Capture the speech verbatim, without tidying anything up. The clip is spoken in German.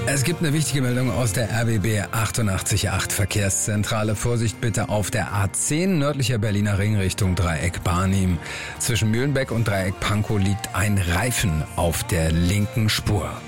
Es gibt eine wichtige Meldung aus der R B B achtundachtzig Komma acht Verkehrszentrale. Vorsicht bitte auf der A zehn, nördlicher Berliner Ring Richtung Dreieck Barnim. Zwischen Mühlenbeck und Dreieck Pankow liegt ein Reifen auf der linken Spur.